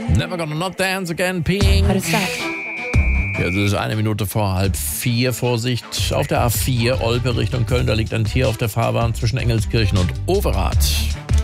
Never Gonna Not Dance Again, Pink. Heute Start. Jetzt ist 3:01. Vorsicht auf der A4, Olpe Richtung Köln. Da liegt ein Tier auf der Fahrbahn zwischen Engelskirchen und Overath.